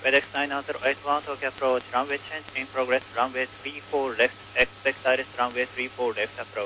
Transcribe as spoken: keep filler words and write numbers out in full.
FedEx nine zero eight one, Tokyo approach, runway change in progress, runway three four left, expect Iris runway three four left approach.